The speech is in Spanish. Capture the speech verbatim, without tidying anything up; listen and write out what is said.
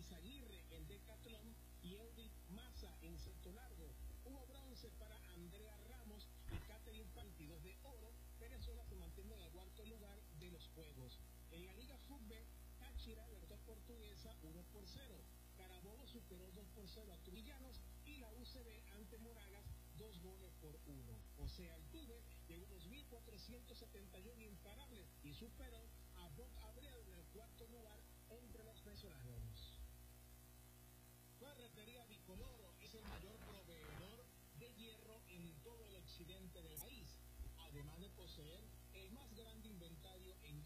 Izaguirre en decatlón y Eudil Maza en salto largo. Hubo bronce para Andrea Ramos y Catherine Partidos de oro. Venezuela se mantiene en el cuarto lugar de los Juegos. En la Liga Fútbol, Táchira derrotó a Portuguesa uno por cero. Carabobo superó dos por cero a Trujillanos y la U C B ante Moragas dos goles por uno. O sea, el Tuve llegó a dos mil cuatrocientos setenta y uno imparables y superó a Bob Abreu en el cuarto lugar entre los venezolanos. Ferretería Bicoloro es el mayor proveedor de hierro en todo el occidente del país, además de poseer el más grande inventario